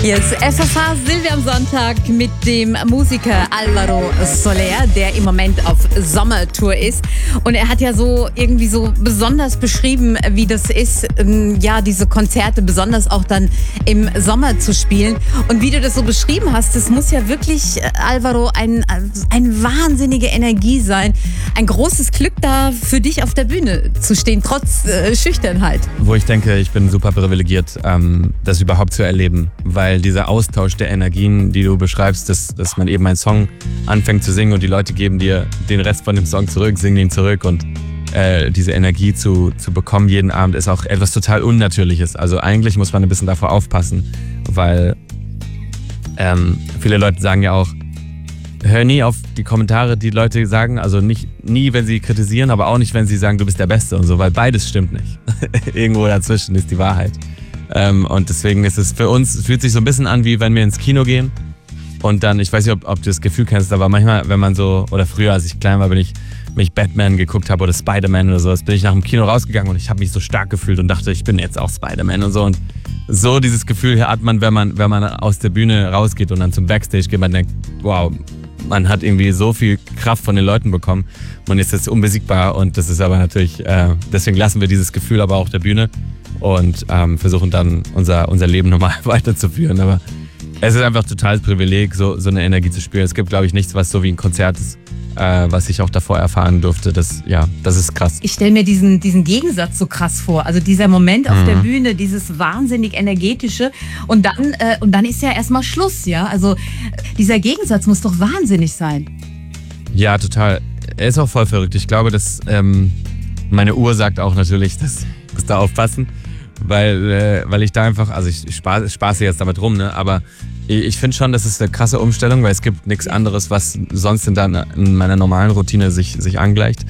Hier ist FFH Silvia am Sonntag mit dem Musiker Alvaro Soler, der im Moment auf Sommertour ist. Und er hat ja so irgendwie so besonders beschrieben, wie das ist, ja, diese Konzerte besonders auch dann im Sommer zu spielen. Und wie du das so beschrieben hast, das muss ja wirklich, Alvaro, eine wahnsinnige Energie sein. Ein großes Glück, da für dich auf der Bühne zu stehen, trotz Schüchternheit. Wo ich denke, ich bin super privilegiert, das überhaupt zu erleben, weil dieser Austausch der Energien, die du beschreibst, dass man eben einen Song anfängt zu singen und die Leute geben dir den Rest von dem Song zurück, singen ihn zurück und diese Energie zu bekommen jeden Abend ist auch etwas total Unnatürliches. Also eigentlich muss man ein bisschen davor aufpassen, weil viele Leute sagen ja auch, hör nie auf die Kommentare, die Leute sagen, also nie, wenn sie kritisieren, aber auch nicht, wenn sie sagen, du bist der Beste und so, weil beides stimmt nicht. Irgendwo dazwischen ist die Wahrheit. Und deswegen ist es für uns, fühlt sich so ein bisschen an, wie wenn wir ins Kino gehen und dann, ich weiß nicht, ob du das Gefühl kennst, aber manchmal, wenn man so, oder früher, als ich klein war, wenn ich Batman geguckt habe oder Spider-Man oder sowas, bin ich nach dem Kino rausgegangen und ich habe mich so stark gefühlt und dachte, ich bin jetzt auch Spider-Man und so. Und so dieses Gefühl hat man, wenn man aus der Bühne rausgeht und dann zum Backstage geht, man denkt, wow, man hat irgendwie so viel Kraft von den Leuten bekommen. Man ist jetzt unbesiegbar und das ist aber natürlich, deswegen lassen wir dieses Gefühl aber auch auf der Bühne und versuchen dann unser Leben normal weiterzuführen. Aber es ist einfach totales Privileg, so eine Energie zu spüren. Es gibt, glaube ich, nichts, was so wie ein Konzert ist, was ich auch davor erfahren durfte. Das ist krass. Ich stelle mir diesen Gegensatz so krass vor. Also dieser Moment auf der Bühne, dieses wahnsinnig energetische und dann ist ja erstmal Schluss, ja? Also dieser Gegensatz muss doch wahnsinnig sein. Ja, total. Er ist auch voll verrückt. Ich glaube, dass meine Uhr sagt auch natürlich, dass ich muss da aufpassen, weil ich da einfach, also ich spaße jetzt damit rum, ne? Aber ich finde schon, das ist eine krasse Umstellung, weil es gibt nichts anderes, was sonst in meiner normalen Routine sich angleicht.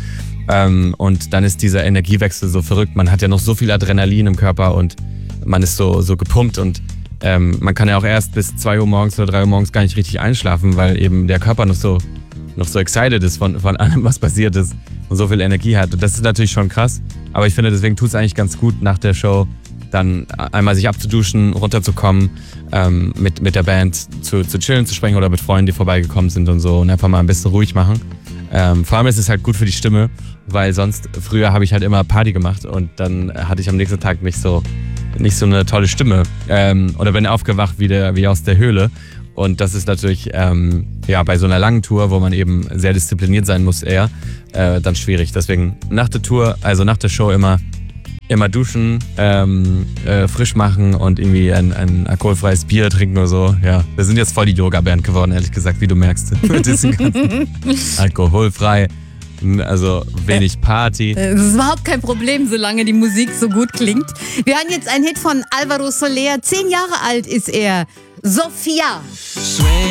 Und dann ist dieser Energiewechsel so verrückt. Man hat ja noch so viel Adrenalin im Körper und man ist so gepumpt und man kann ja auch erst bis 2 Uhr morgens oder 3 Uhr morgens gar nicht richtig einschlafen, weil eben der Körper noch so excited ist von allem, was passiert ist und so viel Energie hat. Und das ist natürlich schon krass. Aber ich finde, deswegen tut es eigentlich ganz gut, nach der Show dann einmal sich abzuduschen, runterzukommen, mit der Band zu chillen, zu sprechen oder mit Freunden, die vorbeigekommen sind und so und einfach mal ein bisschen ruhig machen. Vor allem ist es halt gut für die Stimme, weil sonst, früher habe ich halt immer Party gemacht und dann hatte ich am nächsten Tag nicht so eine tolle Stimme. Oder bin aufgewacht wie aus der Höhle. Und das ist natürlich bei so einer langen Tour, wo man eben sehr diszipliniert sein muss eher, dann schwierig. Deswegen nach der Tour, also nach der Show immer duschen, frisch machen und irgendwie ein alkoholfreies Bier trinken oder so. Ja, wir sind jetzt voll die Yoga-Band geworden, ehrlich gesagt, wie du merkst. Mit diesem ganzen alkoholfrei, also wenig Party. Das ist überhaupt kein Problem, solange die Musik so gut klingt. Wir hören jetzt einen Hit von Alvaro Soler. 10 Jahre alt ist er. Sophia.